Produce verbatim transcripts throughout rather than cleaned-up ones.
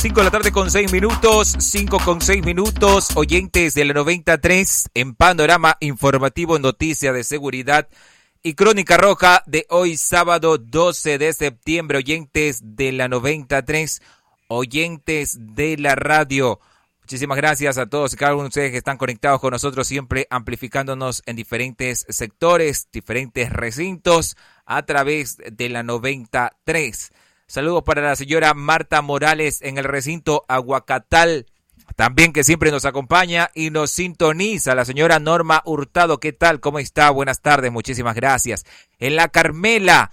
cinco de la tarde con seis minutos, cinco con seis minutos, oyentes de la noventa y tres en Panorama Informativo, noticia de seguridad y crónica roja de hoy sábado doce de septiembre, oyentes de la noventa y tres, oyentes de la radio. Muchísimas gracias a todos y cada uno de ustedes que están conectados con nosotros, siempre amplificándonos en diferentes sectores, diferentes recintos a través de la noventa y tres. Saludos para la señora Marta Morales en el recinto Aguacatal, también que siempre nos acompaña y nos sintoniza. La señora Norma Hurtado, ¿qué tal? ¿Cómo está? Buenas tardes, muchísimas gracias. En la Carmela,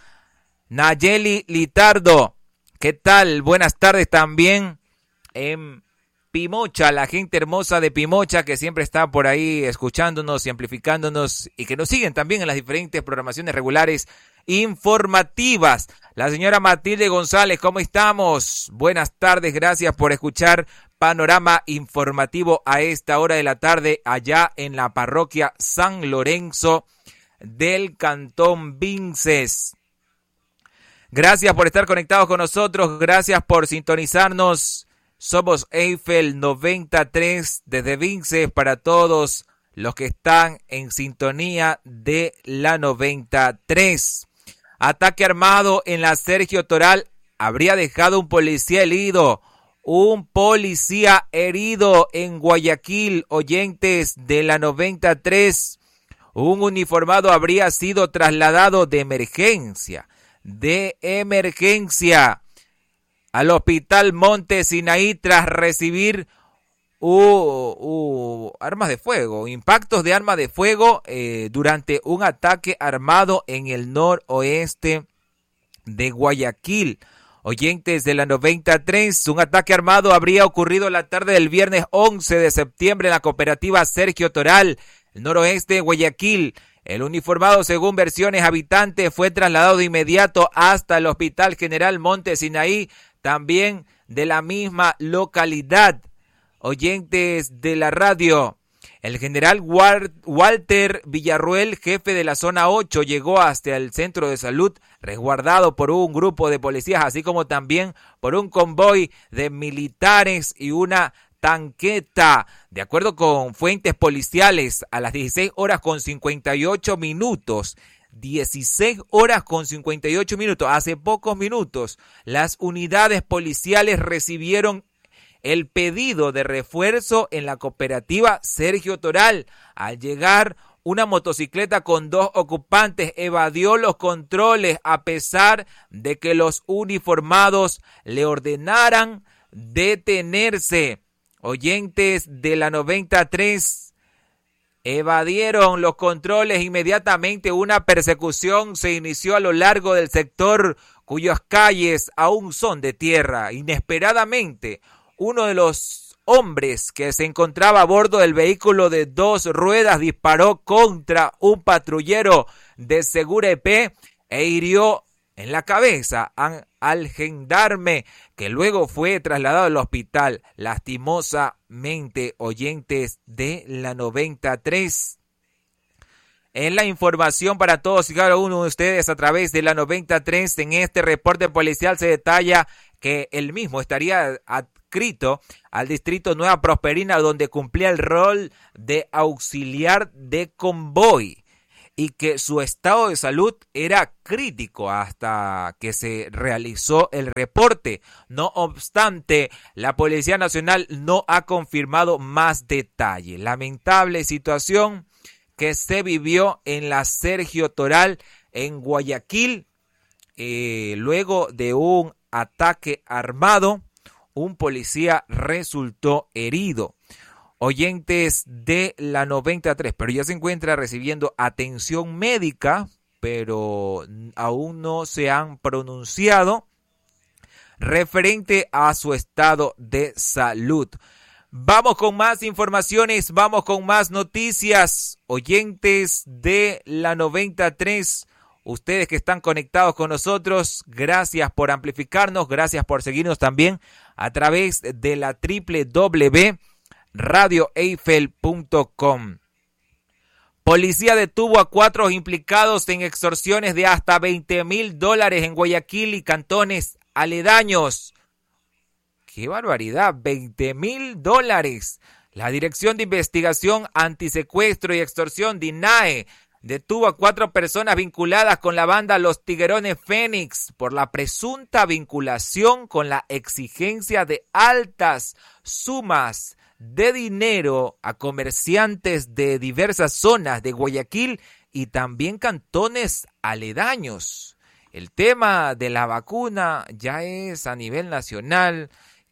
Nayeli Litardo, ¿qué tal? Buenas tardes también. En Pimocha, la gente hermosa de Pimocha que siempre está por ahí escuchándonos y amplificándonos y que nos siguen también en las diferentes programaciones regulares informativas. La señora Matilde González, ¿cómo estamos? Buenas tardes, gracias por escuchar Panorama Informativo a esta hora de la tarde allá en la parroquia San Lorenzo del Cantón Vinces. Gracias por estar conectados con nosotros, gracias por sintonizarnos. Somos Eiffel noventa y tres desde Vinces para todos los que están en sintonía de la noventa y tres. Ataque armado en la Sergio Toral habría dejado un policía herido. Un policía herido en Guayaquil, oyentes de la noventa y tres. Un uniformado habría sido trasladado de emergencia, de emergencia al Hospital Monte Sinaí tras recibir uh, uh, armas de fuego, impactos de armas de fuego eh, durante un ataque armado en el noroeste de Guayaquil. Oyentes de la noventa y tres, un ataque armado habría ocurrido la tarde del viernes once de septiembre en la cooperativa Sergio Toral, el noroeste de Guayaquil. El uniformado, según versiones habitantes, fue trasladado de inmediato hasta el Hospital General Monte Sinaí, también de la misma localidad. Oyentes de la radio, el general Walter Villarruel, jefe de la zona ocho, llegó hasta el centro de salud resguardado por un grupo de policías, así como también por un convoy de militares y una tanqueta. De acuerdo con fuentes policiales, a las dieciséis horas con cincuenta y ocho minutos, dieciséis horas con cincuenta y ocho minutos, hace pocos minutos, las unidades policiales recibieron el pedido de refuerzo en la cooperativa Sergio Toral. Al llegar, una motocicleta con dos ocupantes evadió los controles a pesar de que los uniformados le ordenaran detenerse. Oyentes de la noventa y tres, evadieron los controles inmediatamente. Una persecución se inició a lo largo del sector cuyas calles aún son de tierra. Inesperadamente, uno de los hombres que se encontraba a bordo del vehículo de dos ruedas disparó contra un patrullero de Segurep e hirió en la cabeza al gendarme, que luego fue trasladado al hospital. Lastimosamente, oyentes de la noventa y tres. En la información para todos y cada uno de ustedes a través de la noventa y tres, en este reporte policial se detalla que el mismo estaría adscrito al distrito Nueva Prosperina, donde cumplía el rol de auxiliar de convoy y que su estado de salud era crítico hasta que se realizó el reporte. No obstante, la Policía Nacional no ha confirmado más detalle. Lamentable situación que se vivió en la Sergio Toral en Guayaquil, eh, luego de un ataque armado, un policía resultó herido. Oyentes de la noventa y tres, pero ya se encuentra recibiendo atención médica, pero aún no se han pronunciado referente a su estado de salud. Vamos con más informaciones, vamos con más noticias. Oyentes de la noventa y tres, ustedes que están conectados con nosotros, gracias por amplificarnos, gracias por seguirnos también a través de la doble u doble u doble u punto radio eiffel punto com. Policía detuvo a cuatro implicados en extorsiones de hasta veinte mil dólares en Guayaquil y cantones aledaños. ¡Qué barbaridad! veinte mil dólares. La Dirección de Investigación Antisecuestro y Extorsión, DINAE, detuvo a cuatro personas vinculadas con la banda Los Tiguerones Fénix por la presunta vinculación con la exigencia de altas sumas de dinero a comerciantes de diversas zonas de Guayaquil y también cantones aledaños. El tema de la vacuna ya es a nivel nacional,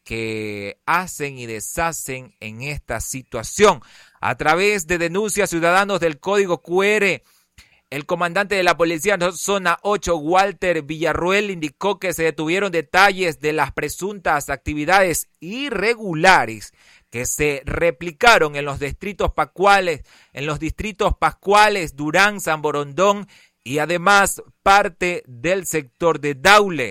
que hacen y deshacen en esta situación. A través de denuncias ciudadanos del código Q R, el comandante de la Policía Zona ocho, Walter Villarruel, indicó que se detuvieron detalles de las presuntas actividades irregulares que se replicaron en los distritos pascuales, en los distritos Pascuales, Durán, San Borondón y además parte del sector de Daule.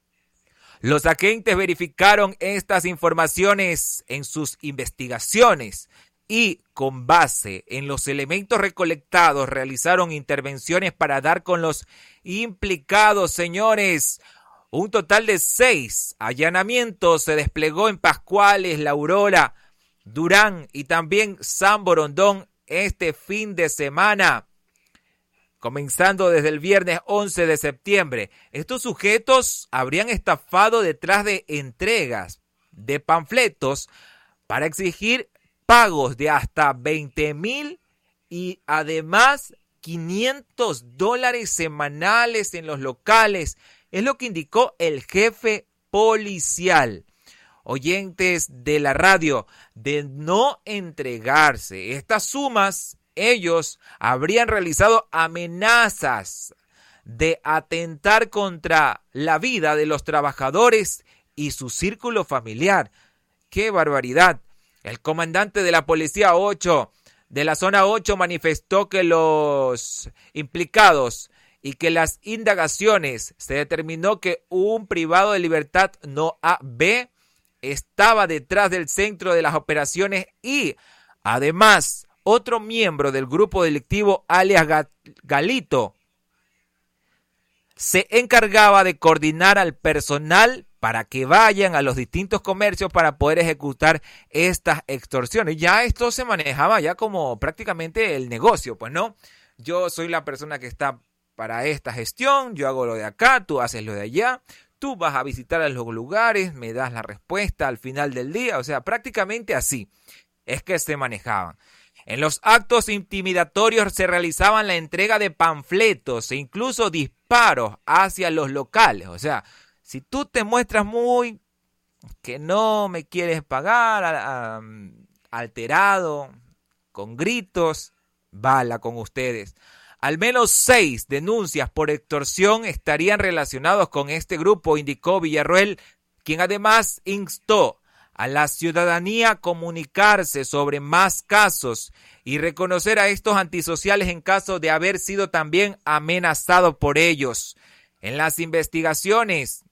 Los agentes verificaron estas informaciones en sus investigaciones y, con base en los elementos recolectados, realizaron intervenciones para dar con los implicados, señores. Un total de seis allanamientos se desplegó en Pascuales, La Aurora, Durán y también San Borondón este fin de semana, comenzando desde el viernes once de septiembre. Estos sujetos habrían estafado detrás de entregas de panfletos para exigir pagos de hasta veinte mil y además quinientos dólares semanales en los locales. Es lo que indicó el jefe policial. Oyentes de la radio, de no entregarse estas sumas, ellos habrían realizado amenazas de atentar contra la vida de los trabajadores y su círculo familiar. ¡Qué barbaridad! El comandante de la Policía ocho, de la Zona ocho, manifestó que los implicados y que las indagaciones se determinó que un privado de libertad no A B estaba detrás del centro de las operaciones y, además, otro miembro del grupo delictivo, alias Galito, se encargaba de coordinar al personal para que vayan a los distintos comercios para poder ejecutar estas extorsiones. Ya esto se manejaba ya como prácticamente el negocio, pues no. Yo soy la persona que está para esta gestión, yo hago lo de acá, tú haces lo de allá, tú vas a visitar a los lugares, me das la respuesta al final del día. O sea, prácticamente así es que se manejaban. En los actos intimidatorios se realizaban la entrega de panfletos e incluso disparos hacia los locales. O sea, si tú te muestras muy que no me quieres pagar, a, a, alterado, con gritos, bala con ustedes. Al menos seis denuncias por extorsión estarían relacionados con este grupo, indicó Villarruel, quien además instó a la ciudadanía a comunicarse sobre más casos y reconocer a estos antisociales en caso de haber sido también amenazado por ellos. En las investigaciones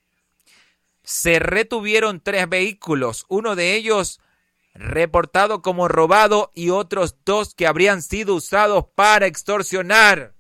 se retuvieron tres vehículos, uno de ellos reportado como robado y otros dos que habrían sido usados para extorsionar.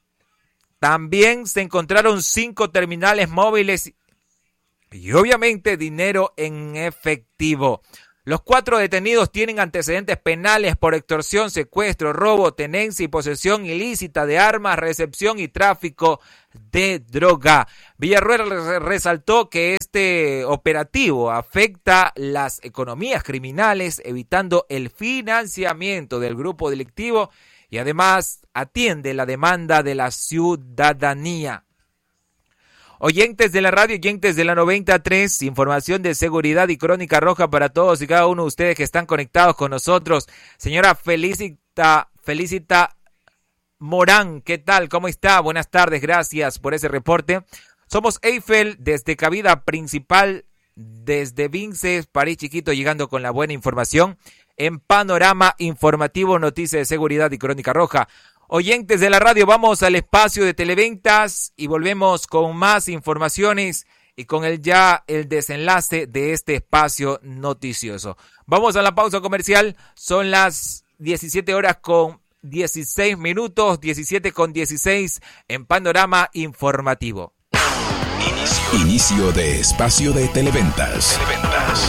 También se encontraron cinco terminales móviles y obviamente dinero en efectivo. Los cuatro detenidos tienen antecedentes penales por extorsión, secuestro, robo, tenencia y posesión ilícita de armas, recepción y tráfico de droga. Villarruel resaltó que este operativo afecta las economías criminales, evitando el financiamiento del grupo delictivo y además atiende la demanda de la ciudadanía. Oyentes de la radio, oyentes de la noventa y tres, información de seguridad y crónica roja para todos y cada uno de ustedes que están conectados con nosotros. Señora Felicita, Felicita Morán, ¿qué tal? ¿Cómo está? Buenas tardes, gracias por ese reporte. Somos Eiffel desde cabida principal, desde Vinces, París Chiquito, llegando con la buena información en Panorama Informativo, Noticias de Seguridad y Crónica Roja. Oyentes de la radio, vamos al espacio de televentas y volvemos con más informaciones y con el ya el desenlace de este espacio noticioso. Vamos a la pausa comercial, son las diecisiete horas con dieciséis minutos, diecisiete con dieciséis en Panorama Informativo. Mini Inicio de espacio de Televentas. Televentas.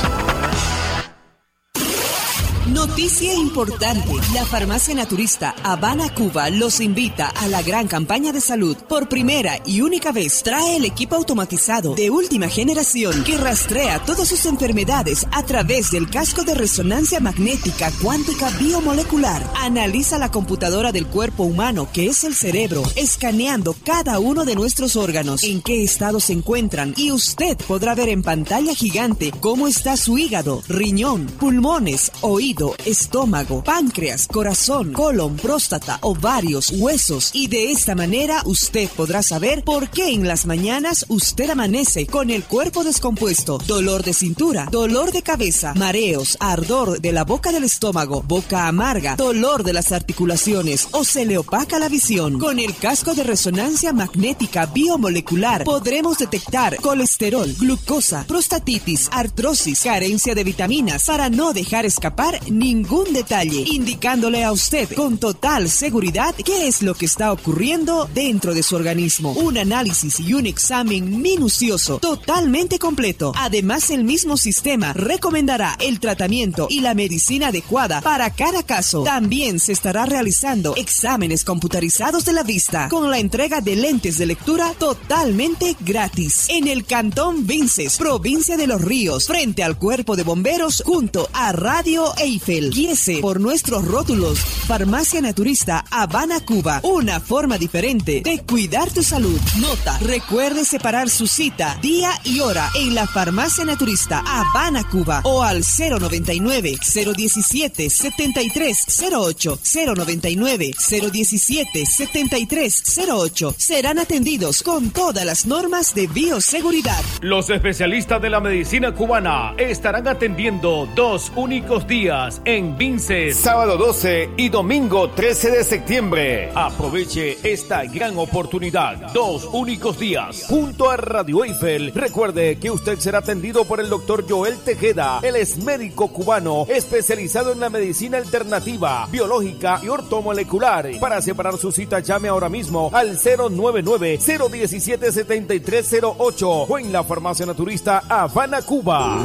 Noticia importante. La Farmacia Naturista Habana, Cuba los invita a la gran campaña de salud. Por primera y única vez trae el equipo automatizado de última generación que rastrea todas sus enfermedades a través del casco de resonancia magnética cuántica biomolecular. Analiza la computadora del cuerpo humano, que es el cerebro, escaneando cada uno de nuestros órganos, en qué estado se encuentran, y usted podrá ver en pantalla gigante cómo está su hígado, riñón, pulmones, oídos, estómago, páncreas, corazón, colon, próstata, ovarios, huesos, y de esta manera usted podrá saber por qué en las mañanas usted amanece con el cuerpo descompuesto, dolor de cintura, dolor de cabeza, mareos, ardor de la boca del estómago, boca amarga, dolor de las articulaciones o se le opaca la visión. Con el casco de resonancia magnética biomolecular podremos detectar colesterol, glucosa, prostatitis, artrosis, carencia de vitaminas, para no dejar escapar ningún detalle, indicándole a usted con total seguridad qué es lo que está ocurriendo dentro de su organismo. Un análisis y un examen minucioso, totalmente completo. Además, el mismo sistema recomendará el tratamiento y la medicina adecuada para cada caso. También se estará realizando exámenes computarizados de la vista, con la entrega de lentes de lectura totalmente gratis. En el Cantón Vinces, provincia de Los Ríos, frente al Cuerpo de Bomberos, junto a Radio Eiffel. Guíese por nuestros rótulos. Farmacia Naturista Habana, Cuba. Una forma diferente de cuidar tu salud. Nota: recuerde separar su cita, día y hora en la Farmacia Naturista Habana, Cuba, o al cero noventa y nueve, cero diecisiete, setenta y tres cero ocho, cero noventa y nueve, cero diecisiete, setenta y tres cero ocho. Serán atendidos con todas las normas de bioseguridad. Los especialistas de la medicina cubana estarán atendiendo dos únicos días en Vinces, sábado doce y domingo trece de septiembre. Aproveche esta gran oportunidad. Dos únicos días junto a Radio Eiffel. Recuerde que usted será atendido por el doctor Joel Tejeda. Él es médico cubano especializado en la medicina alternativa, biológica y ortomolecular. Para separar su cita, llame ahora mismo al cero nueve nueve, cero diecisiete, setenta y tres cero ocho o en la Farmacia Naturista Habana, Cuba.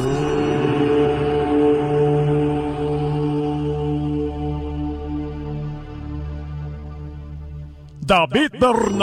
David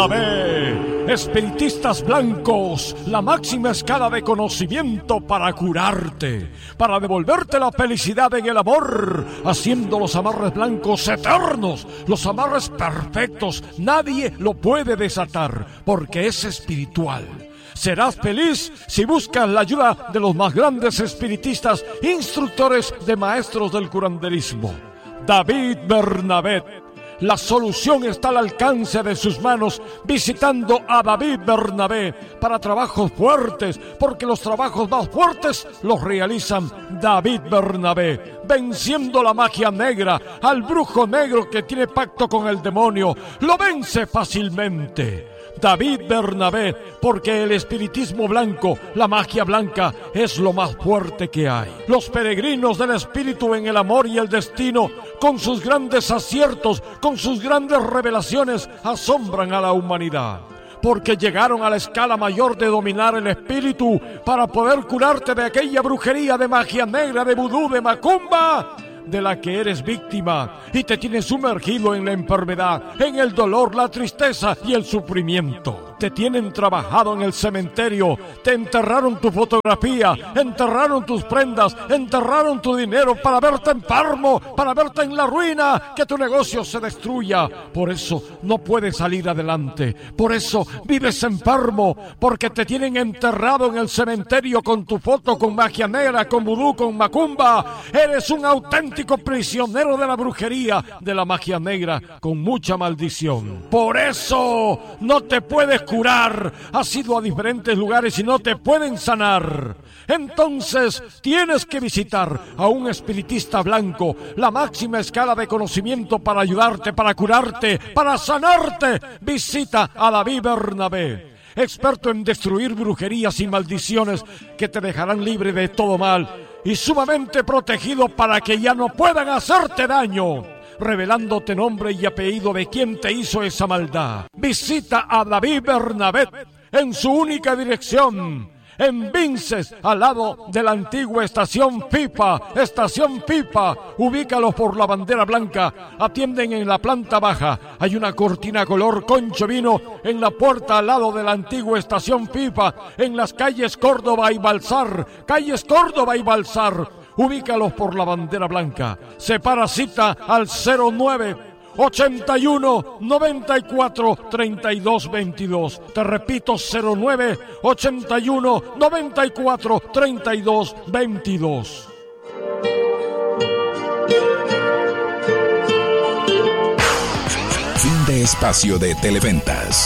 Bernabé, espiritistas blancos, la máxima escala de conocimiento para curarte, para devolverte la felicidad en el amor, haciendo los amarres blancos eternos, los amarres perfectos. Nadie lo puede desatar porque es espiritual. Serás feliz si buscas la ayuda de los más grandes espiritistas, instructores de maestros del curanderismo. David Bernabé. La solución está al alcance de sus manos visitando a David Bernabé para trabajos fuertes, porque los trabajos más fuertes los realizan David Bernabé, venciendo la magia negra, al brujo negro que tiene pacto con el demonio. Lo vence fácilmente. David Bernabé, porque el espiritismo blanco, la magia blanca, es lo más fuerte que hay. Los peregrinos del espíritu en el amor y el destino, con sus grandes aciertos, con sus grandes revelaciones, asombran a la humanidad. Porque llegaron a la escala mayor de dominar el espíritu para poder curarte de aquella brujería de magia negra, de vudú, de macumba, de la que eres víctima y te tienes sumergido en la enfermedad, en el dolor, la tristeza y el sufrimiento. Te tienen trabajado en el cementerio, te enterraron tu fotografía, enterraron tus prendas, enterraron tu dinero para verte enfermo, para verte en la ruina, que tu negocio se destruya. Por eso no puedes salir adelante, por eso vives enfermo, porque te tienen enterrado en el cementerio con tu foto, con magia negra, con vudú, con macumba. Eres un auténtico prisionero de la brujería, de la magia negra, con mucha maldición. Por eso no te puedes curar. Has ido a diferentes lugares y no te pueden sanar. Entonces tienes que visitar a un espiritista blanco, la máxima escala de conocimiento para ayudarte, para curarte, para sanarte. Visita a David Bernabé, experto en destruir brujerías y maldiciones que te dejarán libre de todo mal y sumamente protegido para que ya no puedan hacerte daño, revelándote nombre y apellido de quien te hizo esa maldad. Visita a David Bernabé, en su única dirección. En Vinces, al lado de la antigua estación Pipa, estación Pipa, ubícalos por la bandera blanca, atienden en la planta baja, hay una cortina color concho vino en la puerta al lado de la antigua estación Pipa, en las calles Córdoba y Balsar, calles Córdoba y Balsar, ubícalos por la bandera blanca, separa cita al cero nueve ochenta y uno noventa y cuatro treinta y dos veintidós. Te repito, cero nueve ochenta y uno noventa y cuatro treinta y dos veintidós. Fin de espacio de Televenta.